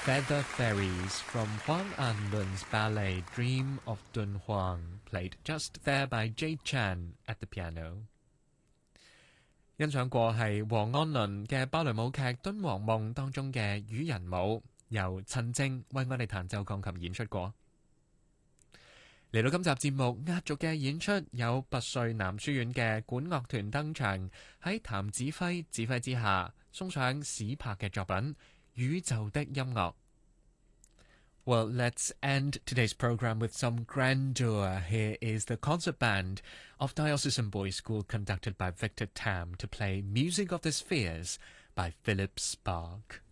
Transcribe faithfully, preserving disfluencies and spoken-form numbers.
Feather Fairies from Huang Anlun's ballet Dream of Dun Huang, played just there by Jade Chan at the piano. 欣賞過係黃安倫嘅芭蕾舞劇《敦煌夢》當中嘅與人舞，由陳靜為我哋彈奏鋼琴演出過。嚟到今集節目壓軸嘅演出，有拔萃男書院嘅管樂團登場，喺譚子輝指揮之下，送上史柏嘅作品《宇宙的音樂》。Well, let's end today's program with some grandeur. Here is the concert band of Diocesan Boys School conducted by Victor Tam to play Music of the Spheres by Philip Spark.